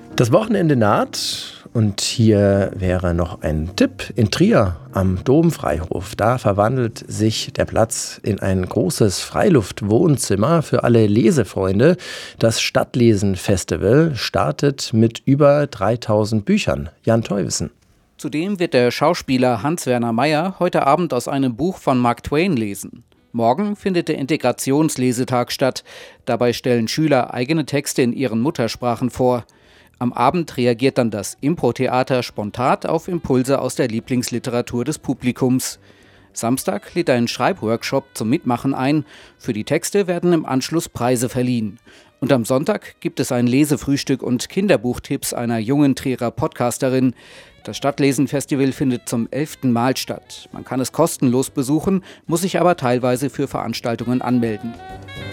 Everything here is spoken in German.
Das Wochenende naht und hier wäre noch ein Tipp. In Trier am Domfreihof, da verwandelt sich der Platz in ein großes Freiluftwohnzimmer für alle Lesefreunde. Das Stadtlesen-Festival startet mit über 3000 Büchern. Jan Teuwissen. Zudem wird der Schauspieler Hans-Werner Meyer heute Abend aus einem Buch von Mark Twain lesen. Morgen findet der Integrationslesetag statt. Dabei stellen Schüler eigene Texte in ihren Muttersprachen vor. Am Abend reagiert dann das Impro-Theater spontan auf Impulse aus der Lieblingsliteratur des Publikums. Samstag lädt ein Schreibworkshop zum Mitmachen ein. Für die Texte werden im Anschluss Preise verliehen. Und am Sonntag gibt es ein Lesefrühstück und Kinderbuchtipps einer jungen Trierer Podcasterin. Das Stadtlesen-Festival findet zum 11. Mal statt. Man kann es kostenlos besuchen, muss sich aber teilweise für Veranstaltungen anmelden.